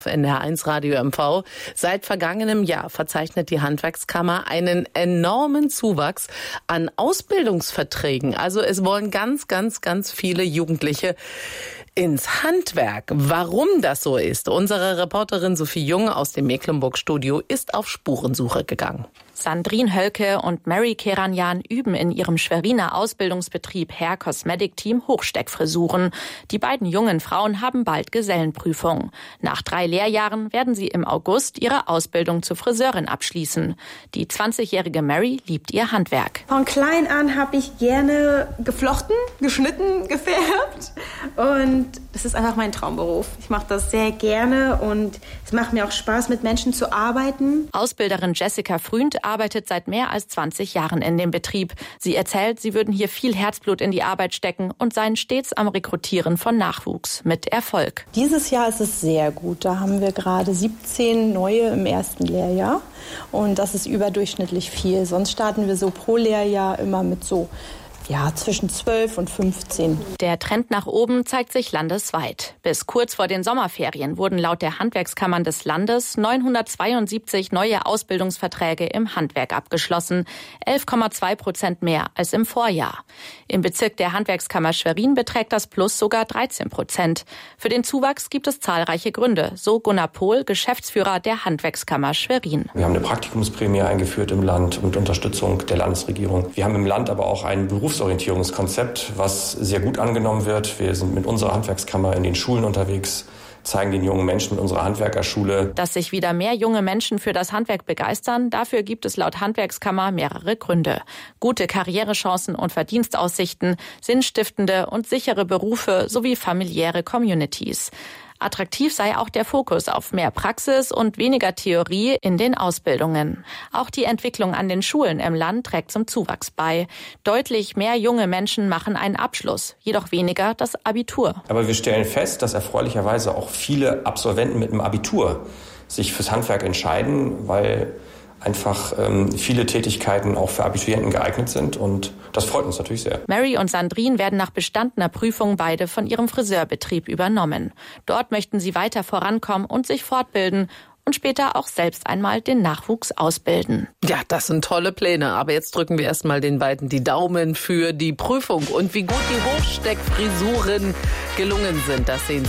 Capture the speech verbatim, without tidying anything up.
N D R eins Radio M V. Seit vergangenem Jahr verzeichnet die Handwerkskammer einen enormen Zuwachs an Ausbildungsverträgen. Also es wollen ganz, ganz, ganz viele Jugendliche ins Handwerk. Warum das so ist, unsere Reporterin Sophie Jung aus dem Mecklenburg-Studio ist auf Spurensuche gegangen. Sandrine Hölke und Mary Keranjan üben in ihrem Schweriner Ausbildungsbetrieb Hair Cosmetic Team Hochsteckfrisuren. Die beiden jungen Frauen haben bald Gesellenprüfung. Nach drei Lehrjahren werden sie im August ihre Ausbildung zur Friseurin abschließen. Die zwanzigjährige Mary liebt ihr Handwerk. Von klein an habe ich gerne geflochten, geschnitten, gefärbt und das ist einfach mein Traumberuf. Ich mache das sehr gerne und es macht mir auch Spaß, mit Menschen zu arbeiten. Ausbilderin Jessica Fründ arbeitet seit mehr als zwanzig Jahren in dem Betrieb. Sie erzählt, sie würden hier viel Herzblut in die Arbeit stecken und seien stets am Rekrutieren von Nachwuchs mit Erfolg. Dieses Jahr ist es sehr gut. Da haben wir gerade siebzehn neue im ersten Lehrjahr und das ist überdurchschnittlich viel. Sonst starten wir so pro Lehrjahr immer mit so Ja, zwischen zwölf und fünfzehn. Der Trend nach oben zeigt sich landesweit. Bis kurz vor den Sommerferien wurden laut der Handwerkskammern des Landes neunhundertzweiundsiebzig neue Ausbildungsverträge im Handwerk abgeschlossen, elf Komma zwei Prozent mehr als im Vorjahr. Im Bezirk der Handwerkskammer Schwerin beträgt das Plus sogar dreizehn Prozent. Für den Zuwachs gibt es zahlreiche Gründe, so Gunnar Pohl, Geschäftsführer der Handwerkskammer Schwerin. Wir haben eine Praktikumsprämie eingeführt im Land mit Unterstützung der Landesregierung. Wir haben im Land aber auch einen Berufsorientierungskonzept, was sehr gut angenommen wird. Wir sind mit unserer Handwerkskammer in den Schulen unterwegs, zeigen den jungen Menschen mit unserer Handwerkerschule. Dass sich wieder mehr junge Menschen für das Handwerk begeistern, dafür gibt es laut Handwerkskammer mehrere Gründe. Gute Karrierechancen und Verdienstaussichten, sinnstiftende und sichere Berufe sowie familiäre Communities. Attraktiv sei auch der Fokus auf mehr Praxis und weniger Theorie in den Ausbildungen. Auch die Entwicklung an den Schulen im Land trägt zum Zuwachs bei. Deutlich mehr junge Menschen machen einen Abschluss, jedoch weniger das Abitur. Aber wir stellen fest, dass erfreulicherweise auch viele Absolventen mit einem Abitur sich fürs Handwerk entscheiden, weil einfach ähm, viele Tätigkeiten auch für Abiturienten geeignet sind und das freut uns natürlich sehr. Mary und Sandrine werden nach bestandener Prüfung beide von ihrem Friseurbetrieb übernommen. Dort möchten sie weiter vorankommen und sich fortbilden und später auch selbst einmal den Nachwuchs ausbilden. Ja, das sind tolle Pläne, aber jetzt drücken wir erstmal den beiden die Daumen für die Prüfung und wie gut die Hochsteckfrisuren gelungen sind, das sehen Sie